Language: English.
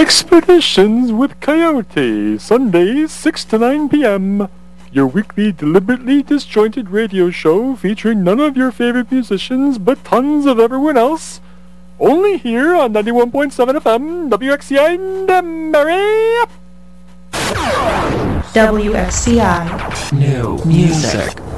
Expeditions with Coyote, Sundays 6 to 9 p.m. Your weekly deliberately disjointed radio show featuring none of your favorite musicians but tons of everyone else. Only here on 91.7 FM, WXCI Danbury. WXCI. New music.